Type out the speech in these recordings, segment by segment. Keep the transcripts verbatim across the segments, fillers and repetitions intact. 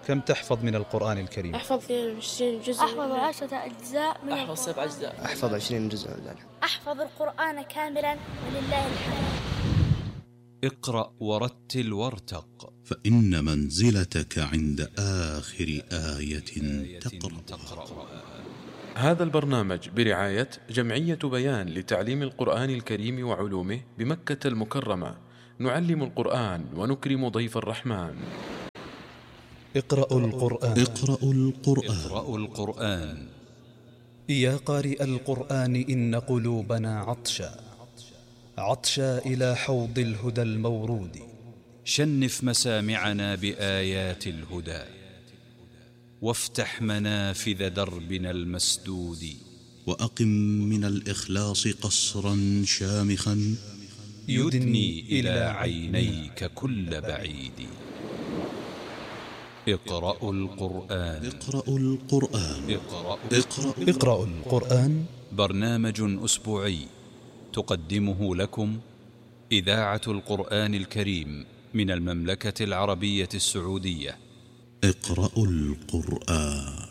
كم تحفظ من القرآن الكريم؟ أحفظ عشرين جزء. أحفظ عشرة أجزاء من أحفظ سبع أجزاء. أحفظ عشرين جزء من ذلك. أحفظ القرآن كاملا ولله الحمد. اقرأ ورتل وارتق، فإن منزلتك عند آخر آية تقرأ. هذا البرنامج برعاية جمعية بيان لتعليم القرآن الكريم وعلومه بمكة المكرمة. نعلم القرآن ونكرم ضيف الرحمن. اقرأوا القرآن. اقرأوا القرآن. اقرأوا القرآن. يا قارئ القرآن إن قلوبنا عطشا عطشا إلى حوض الهدى المورود. شنف مسامعنا بآيات الهدى، وافتح منافذ دربنا المسدود. وأقم من الإخلاص قصرا شامخا يدني إلى عينيك كل بعيد. اقرأوا القرآن. اقرأوا القرآن. اقرأوا, اقرأوا. اقرأوا القرآن، برنامج أسبوعي تقدمه لكم إذاعة القرآن الكريم من المملكة العربية السعودية. اقرأوا القرآن.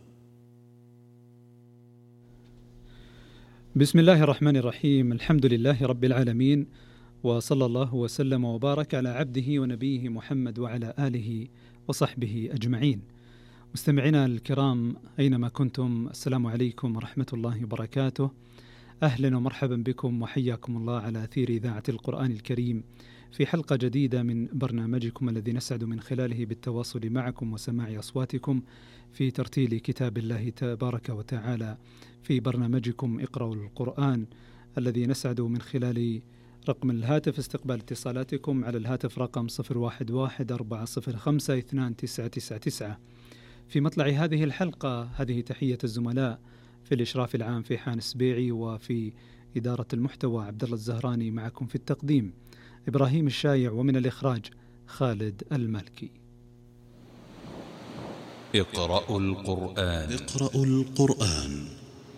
بسم الله الرحمن الرحيم. الحمد لله رب العالمين، وصلى الله وسلم وبارك على عبده ونبيه محمد وعلى آله وصحبه أجمعين. مستمعينا الكرام أينما كنتم، السلام عليكم ورحمة الله وبركاته. أهلا ومرحبا بكم وحياكم الله على أثير إذاعة القرآن الكريم في حلقة جديدة من برنامجكم الذي نسعد من خلاله بالتواصل معكم وسماع أصواتكم في ترتيل كتاب الله تبارك وتعالى في برنامجكم اقرأوا القرآن، الذي نسعد من خلال رقم الهاتف استقبال اتصالاتكم على الهاتف رقم صفر واحد واحد أربعة صفر خمسة اثنان تسعة تسعة تسعة. في مطلع هذه الحلقة هذه تحية الزملاء في الإشراف العام في حان سبيعي، وفي إدارة المحتوى عبد الله الزهراني، معكم في التقديم إبراهيم الشايع، ومن الإخراج خالد المالكي. اقرأوا القرآن. اقرأوا القرآن.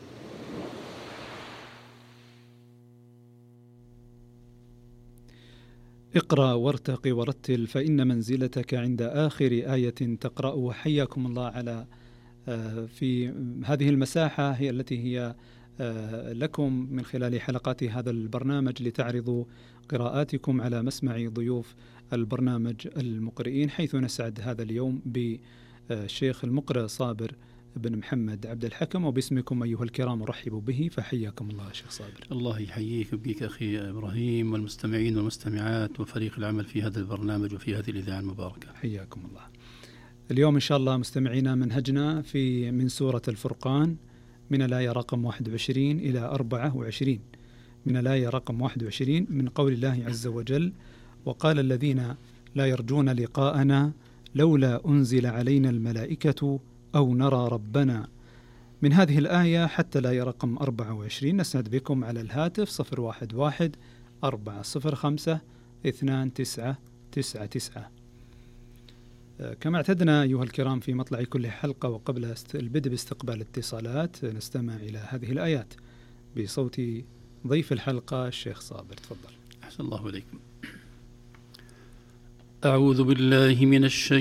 اقرأ وارتق ورتل فإن منزلتك عند آخر آية تقرأ. وحياكم الله على في هذه المساحة هي التي هي لكم من خلال حلقات هذا البرنامج لتعرضوا قراءاتكم على مسمع ضيوف البرنامج المقرئين، حيث نسعد هذا اليوم بالشيخ المقرئ صابر بن محمد عبد الحكم، وباسمكم أيها الكرام أرحب به، فحياكم الله شيخ صابر. الله يحييك وبيك أخي إبراهيم والمستمعين والمستمعات وفريق العمل في هذا البرنامج وفي هذه الإذاعة المباركة. حياكم الله. اليوم إن شاء الله مستمعينا منهجنا في من سورة الفرقان من الآية رقم واحد وعشرين إلى أربعة وعشرين. من الآية رقم واحد وعشرين من قول الله عز وجل: وقال الذين لا يرجون لقاءنا لولا أنزل علينا الملائكة أو نرى ربنا. من هذه الآية حتى الآية رقم أربعة وعشرين نسعد بكم على الهاتف صفر واحد واحد أربعة صفر خمسة اثنان تسعة تسعة تسعة. كما اعتدنا أيها الكرام في مطلع كل حلقة وقبل البدء باستقبال الاتصالات نستمع إلى هذه الآيات بصوت ضيف الحلقة الشيخ صابر. تفضل. أحسن الله إليكم. أعوذ بالله من الشيطان